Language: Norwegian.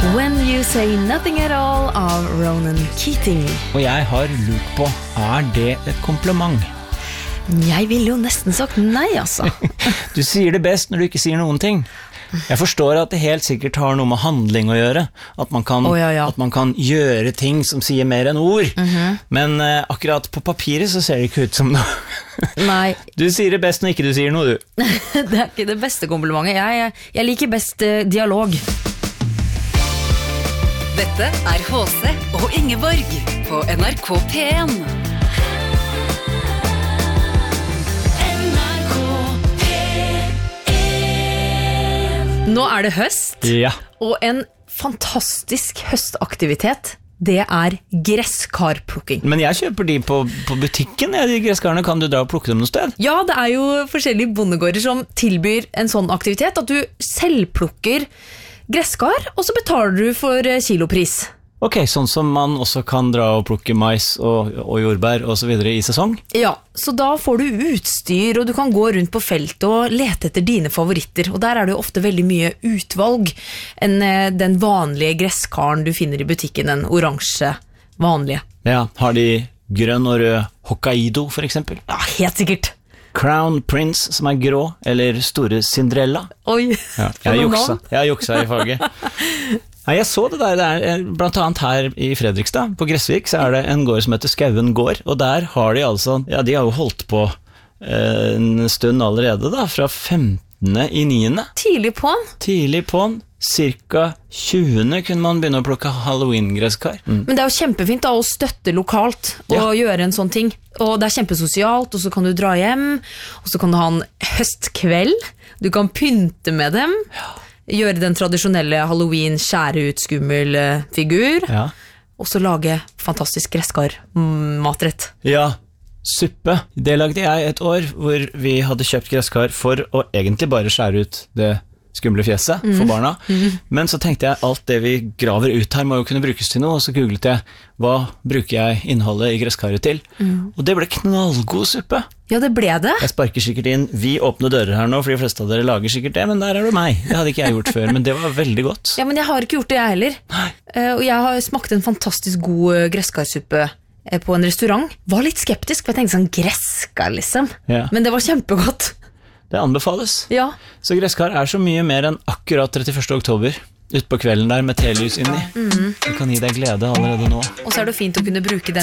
When You Say Nothing At All av Ronan Keating. Og jeg har lurt på, det et kompliment? Jeg ville jo nesten sagt nei, altså. Du sier det best når du ikke sier noen ting. Jeg forstår at det helt sikkert har noe med handling å gjøre, at man kan, At man kan gjøre ting som sier mer enn ord, men akkurat på papiret så ser det ikke ut som noe. Nei. Du sier det best når ikke du sier noe, du. Det ikke det beste komplimentet. Jeg liker best dialog. Dette HC og Ingeborg på NRK P1. Nå det høst, Ja. og en fantastisk høstaktivitet, det gresskarplukking. Men jeg kjøper de på butikken, de gresskarene. Kan du dra og plukke dem noe sted? Ja, det jo forskjellige bondegårder som tilbyr en sånn aktivitet, at du selv plukker gresskar, og så betaler du for kilopris. Ok, sånn som man også kan dra og plukke mais og jordbær og så videre i sesong? Ja, så da får du utstyr, og du kan gå rundt på feltet og lete etter dine favoritter, og der det jo ofte veldig mye utvalg enn den vanlige gresskaren du finner i butikken, den oransje vanlige. Ja, har de grønn og rød Hokkaido for eksempel? Ja, helt sikkert. Crown Prince som grå, eller store Cinderella? Oi, ja, jeg juksa i faget. Nei, jeg så det der, blant annet her i Fredrikstad, på Gressvik, så det en gård som heter Skauen gård, og der har de altså, ja, de har jo holdt på en stund allerede da, fra 15.9. Tidlig på'n, cirka 20. kunne man begynne å plukke Halloween-gresskar. Men det jo kjempefint da, å støtte lokalt og gjøre en sånn ting, og det kjempesosialt, og så kan du dra hjem, og så kan du ha en høstkveld, du kan pynte med dem, gjøre den tradisjonelle Halloween, skjære ut skummel figur, og så lage fantastisk gresskar-matrett. Ja, suppe. Det lagde jeg et år, hvor vi hadde kjøpt gresskar for å egentlig bare skjære ut det skumle fjeset for barna. Men så tenkte jeg, alt det vi graver ut her må jo kunne brukes til noe, og så googlet jeg, hva bruker jeg innholdet i gresskaret til? Og det ble knallgod suppe. Ja, det ble det. Jeg sparker sikkert inn, vi åpner dører her nå, for de fleste av dere lager sikkert det, men der det meg. Det hadde ikke jeg gjort før, men det var veldig godt. Ja, men jeg har ikke gjort det jeg heller. Nei. Og jeg har smakt en fantastisk god gresskarsuppe på en restaurant. Var litt skeptisk, for jeg tenkte sånn gresskar liksom. Ja. Men det var kjempegodt. Det anbefales. Ja. Så gresskar så mye mer enn akkurat 31. oktober, ut på kvelden der med telys inni. Det kan gi deg glede allerede nå. Og så det fint å kunne bruke den